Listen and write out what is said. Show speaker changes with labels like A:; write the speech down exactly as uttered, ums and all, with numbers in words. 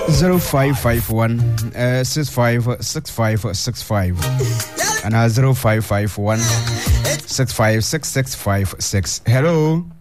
A: zero five five one uh, six five six five six five and uh, zero five five one six five six six five six. Hello.